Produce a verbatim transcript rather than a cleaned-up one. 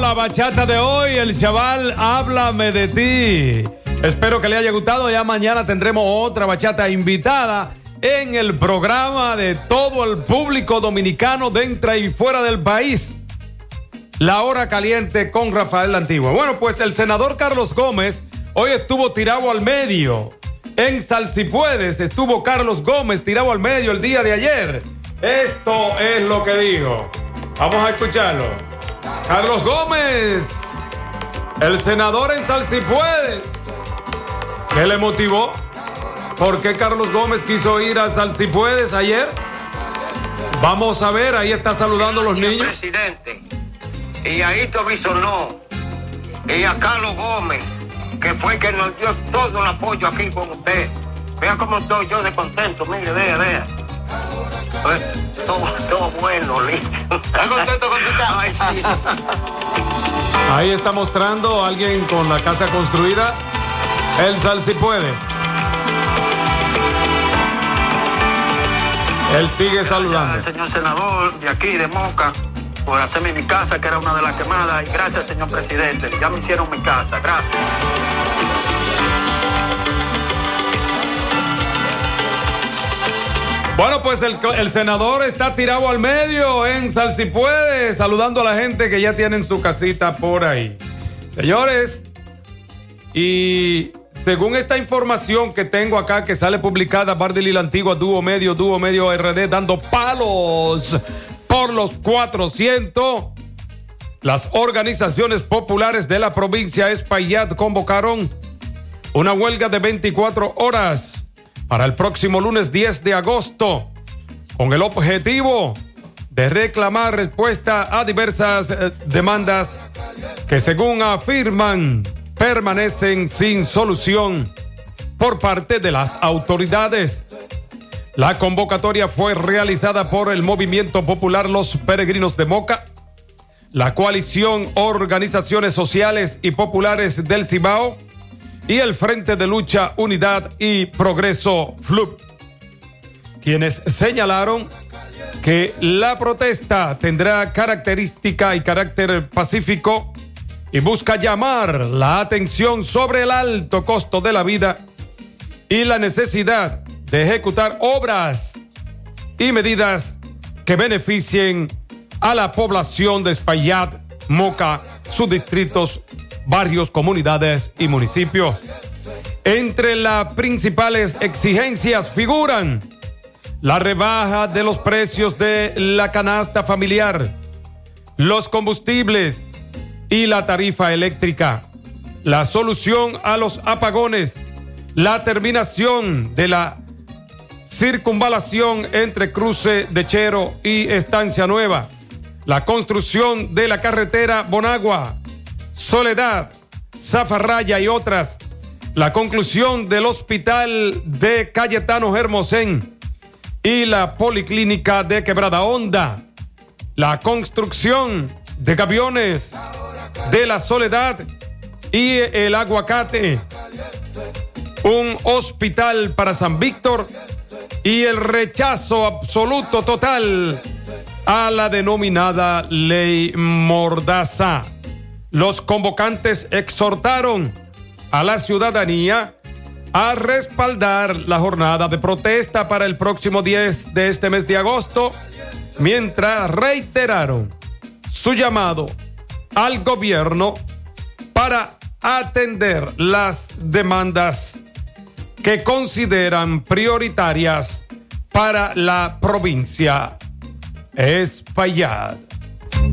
la bachata de hoy, el chaval Háblame de ti. Espero que le haya gustado. Ya mañana tendremos otra bachata invitada en el programa de todo el público dominicano dentro y fuera del país. La Hora Caliente con Rafael La Antigua. Bueno, pues el senador Carlos Gómez hoy estuvo tirado al medio. En Salsipuedes estuvo Carlos Gómez tirado al medio el día de ayer. Esto es lo que dijo. Vamos a escucharlo. Carlos Gómez, el senador en Salsipuedes. ¿Qué le motivó? ¿Por qué Carlos Gómez quiso ir a Salsipuedes ayer? Vamos a ver, ahí está saludando a los niños. Presidente. Y ahí Tobiso no. Y a Carlos Gómez, que fue que nos dio todo el apoyo aquí con usted. Vea cómo estoy yo de contento, mire, vea, vea. Pues, todo, todo bueno, listo. ¿Estás contento con tu casa? Ay, sí. Ahí está mostrando a alguien con la casa construida. El Salsipuedes. Él sigue Gracias saludando. al señor senador de aquí, de Moca, por hacerme mi casa, que era una de las quemadas. Y gracias, señor presidente. Ya me hicieron mi casa. Gracias. Bueno, pues el, el senador está tirado al medio en Salsipuedes, saludando a la gente que ya tienen su casita por ahí. Señores, y según esta información que tengo acá, que sale publicada, Bardil y la Antigua, Dúo Medio, Dúo Medio R D, dando palos por los cuatrocientos, las organizaciones populares de la provincia de Espaillat convocaron una huelga de veinticuatro horas para el próximo lunes diez de agosto, con el objetivo de reclamar respuesta a diversas eh, demandas que, según afirman, permanecen sin solución por parte de las autoridades. La convocatoria fue realizada por el Movimiento Popular Los Peregrinos de Moca, la Coalición Organizaciones Sociales y Populares del Cibao y el Frente de Lucha, Unidad y Progreso F L U P, quienes señalaron que la protesta tendrá característica y carácter pacífico y busca llamar la atención sobre el alto costo de la vida y la necesidad de ejecutar obras y medidas que beneficien a la población de Espaillat, Moca, sus distritos, barrios, comunidades y municipios. Entre las principales exigencias figuran la rebaja de los precios de la canasta familiar, los combustibles y la tarifa eléctrica, la solución a los apagones, la terminación de la circunvalación entre Cruce de Chero y Estancia Nueva, la construcción de la carretera Bonagua, Soledad, Zafarraya y otras, la conclusión del hospital de Cayetano Hermosén y la policlínica de Quebrada Honda, la construcción de Gaviones de la Soledad y el Aguacate, un hospital para San Víctor y el rechazo absoluto total a la denominada Ley Mordaza. Los convocantes exhortaron a la ciudadanía a respaldar la jornada de protesta para el próximo diez de este mes de agosto, mientras reiteraron su llamado al gobierno para atender las demandas que consideran prioritarias para la provincia Espaillat.